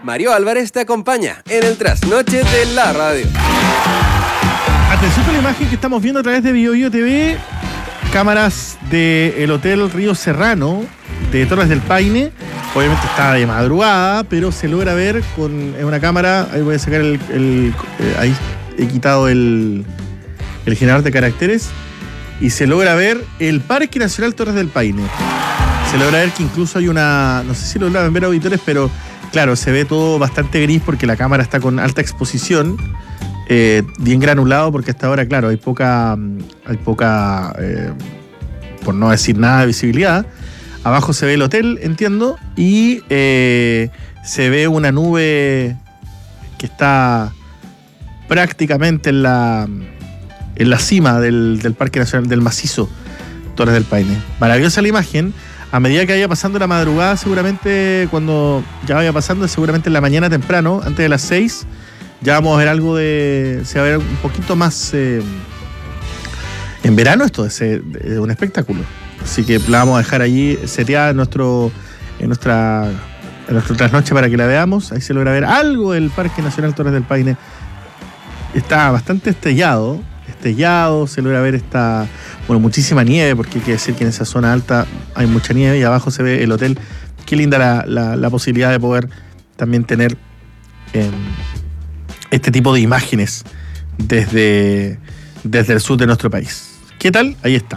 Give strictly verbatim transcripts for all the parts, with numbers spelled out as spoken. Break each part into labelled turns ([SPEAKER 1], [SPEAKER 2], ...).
[SPEAKER 1] Mario Álvarez te acompaña en el trasnoche de la radio.
[SPEAKER 2] Atención con la imagen que estamos viendo a través de BioBio T V. Cámaras del Hotel Río Serrano de Torres del Paine. Obviamente está de madrugada, pero se logra ver con una cámara. Ahí voy a sacar el, el eh, ahí he quitado el, el generador de caracteres. Y se logra ver el Parque Nacional Torres del Paine. Se logra ver que incluso hay una, no sé si lo logran ver auditores, pero claro, se ve todo bastante gris porque la cámara está con alta exposición, eh, bien granulado, porque hasta ahora, claro, hay poca, hay poca, eh, por no decir nada, de visibilidad. Abajo se ve el hotel, entiendo, y eh, se ve una nube que está prácticamente en la, en la cima del, del Parque Nacional del Macizo Torres del Paine. Maravillosa la imagen. A medida que vaya pasando la madrugada, seguramente cuando ya vaya pasando, seguramente en la mañana temprano, antes de las seis, ya vamos a ver algo de... Se va a ver un poquito más... Eh, en verano esto es, es un espectáculo. Así que la vamos a dejar allí seteada en, nuestro, en, nuestra, en nuestro trasnoche para que la veamos. Ahí se logra ver algo del Parque Nacional Torres del Paine. Está bastante estrellado. Estrellado, se logra ver esta... Bueno, muchísima nieve, porque hay que decir que en esa zona alta hay mucha nieve y abajo se ve el hotel. Qué linda la, la, la posibilidad de poder también tener eh, este tipo de imágenes desde, desde el sur de nuestro país. ¿Qué tal? Ahí está.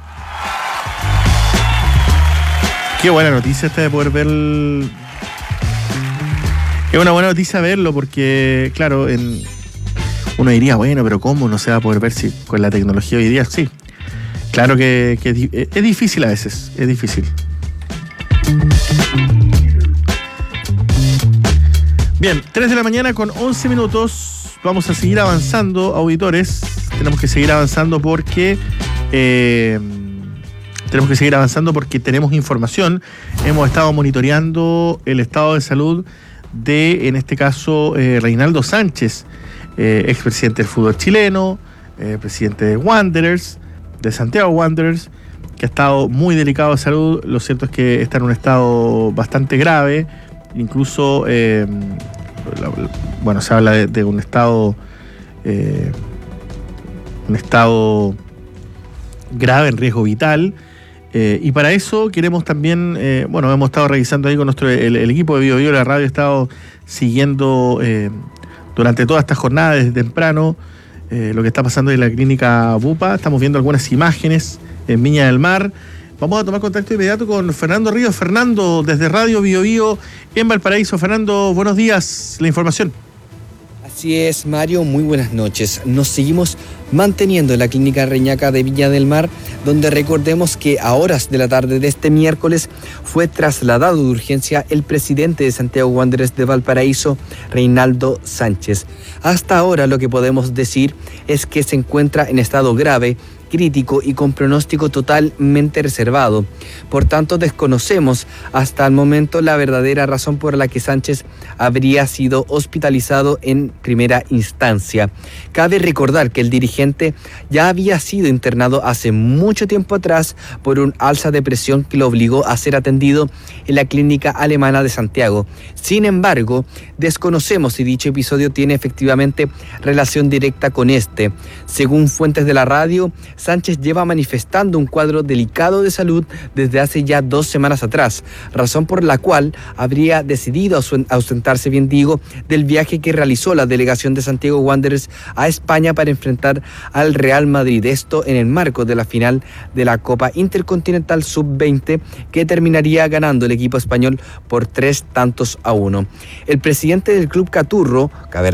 [SPEAKER 2] Qué buena noticia esta de poder ver... El... Es una buena noticia verlo porque, claro, en... uno diría, bueno, pero ¿cómo no se va a poder ver si con la tecnología hoy día? Sí. Claro que, que es difícil a veces, es difícil. Bien, tres de la mañana con once minutos. Vamos a seguir avanzando, auditores. Tenemos que seguir avanzando porque... Eh, tenemos que seguir avanzando porque tenemos información. Hemos estado monitoreando el estado de salud de, en este caso, eh, Reinaldo Sánchez, eh, expresidente del fútbol chileno, eh, presidente de Wanderers, de Santiago Wanderers, que ha estado muy delicado de salud. Lo cierto es que está en un estado bastante grave, incluso, eh, bueno, se habla de, de un estado, eh, un estado grave en riesgo vital, eh, y para eso queremos también, eh, bueno, hemos estado revisando ahí con nuestro, el, el equipo de BioBio, la radio ha estado siguiendo eh, durante toda esta jornada desde temprano, Eh, lo que está pasando en la clínica Bupa. Estamos viendo algunas imágenes en Viña del Mar. Vamos a tomar contacto inmediato con Fernando Ríos. Fernando, desde Radio BioBio en Valparaíso. Fernando, buenos días. La información.
[SPEAKER 3] Así es, Mario, muy buenas noches. Nos seguimos manteniendo en la clínica Reñaca de Viña del Mar, donde recordemos que a horas de la tarde de este miércoles fue trasladado de urgencia el presidente de Santiago Wanderers de Valparaíso, Reinaldo Sánchez. Hasta ahora lo que podemos decir es que se encuentra en estado grave, crítico y con pronóstico totalmente reservado. Por tanto, desconocemos hasta el momento la verdadera razón por la que Sánchez habría sido hospitalizado en primera instancia. Cabe recordar que el dirigente ya había sido internado hace mucho tiempo atrás por un alza de presión que lo obligó a ser atendido en la clínica alemana de Santiago. Sin embargo, desconocemos si dicho episodio tiene efectivamente relación directa con este. Según fuentes de la radio, Sánchez lleva manifestando un cuadro delicado de salud desde hace ya dos semanas atrás, razón por la cual habría decidido ausentarse, bien digo, del viaje que realizó la delegación de Santiago Wanderers a España para enfrentar al Real Madrid. Esto en el marco de la final de la Copa Intercontinental sub veinte, que terminaría ganando el equipo español por tres tantos a uno. El presidente del club Caturro, cabe